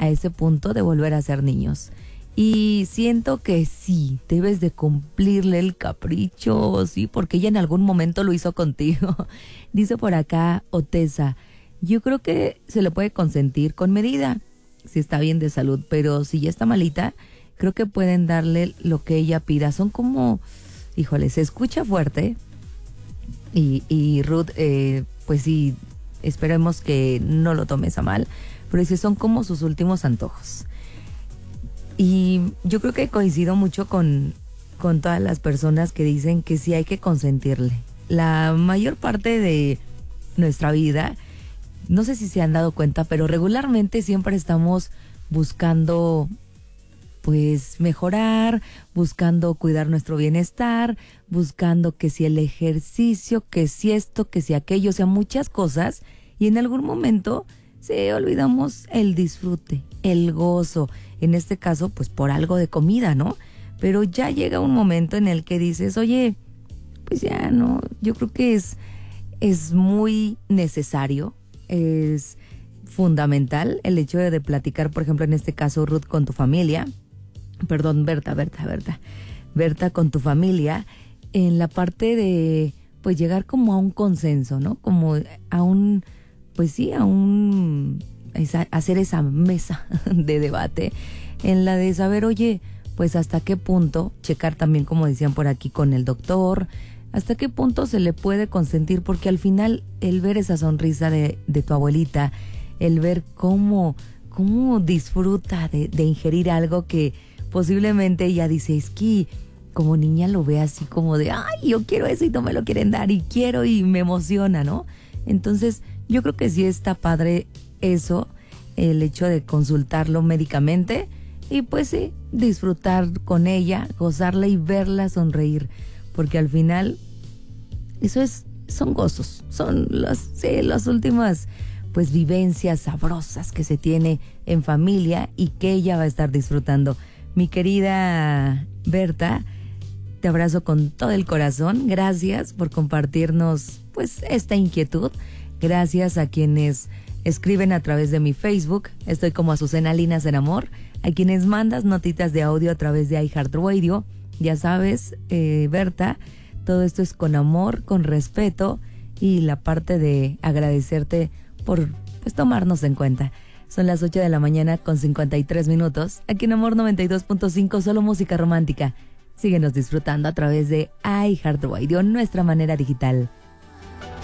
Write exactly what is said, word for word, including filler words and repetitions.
a ese punto de volver a ser niños. Y siento que sí, debes de cumplirle el capricho, sí, porque ella en algún momento lo hizo contigo. Dice por acá Otesa, yo creo que se le puede consentir con medida, si está bien de salud, pero si ya está malita, creo que pueden darle lo que ella pida. Son como, híjole, se escucha fuerte. Y, y Ruth, eh, pues sí, esperemos que no lo tomes a mal, pero dice, son como sus últimos antojos. Y yo creo que coincido mucho con, con todas las personas que dicen que sí hay que consentirle. La mayor parte de nuestra vida, no sé si se han dado cuenta, pero regularmente siempre estamos buscando pues mejorar, buscando cuidar nuestro bienestar, buscando que si el ejercicio, que si esto, que si aquello, o sea, muchas cosas, y en algún momento se olvidamos el disfrute, el gozo, en este caso pues por algo de comida, ¿no? Pero ya llega un momento en el que dices, oye, pues ya no, yo creo que es, es muy necesario, es fundamental el hecho de, de platicar, por ejemplo, en este caso, Ruth, con tu familia, perdón, Berta, Berta, Berta, Berta, con tu familia, en la parte de, pues, llegar como a un consenso, ¿no? Como a un, pues sí, a un, esa, hacer esa mesa de debate, en la de saber, oye, pues, hasta qué punto, checar también, como decían por aquí, con el doctor, hasta qué punto se le puede consentir, porque al final, el ver esa sonrisa de, de tu abuelita, el ver cómo, cómo disfruta de, de ingerir algo que posiblemente ella dice, es que como niña lo ve así como de, ay, yo quiero eso y no me lo quieren dar y quiero y me emociona, ¿no? Entonces yo creo que sí está padre eso, el hecho de consultarlo médicamente y pues sí, disfrutar con ella, gozarla y verla sonreír, porque al final eso es, son gozos, son las, sí, las últimas pues vivencias sabrosas que se tiene en familia y que ella va a estar disfrutando. Mi querida Berta, te abrazo con todo el corazón. Gracias por compartirnos pues esta inquietud. Gracias a quienes escriben a través de mi Facebook. Estoy como Azucena Linas en Amor. A quienes mandas notitas de audio a través de iHeartRadio. Ya sabes, eh, Berta, todo esto es con amor, con respeto y la parte de agradecerte por pues tomarnos en cuenta. Son las ocho de la mañana con cincuenta y tres minutos. Aquí en Amor noventa y dos punto cinco, solo música romántica. Síguenos disfrutando a través de iHeartRadio, nuestra manera digital.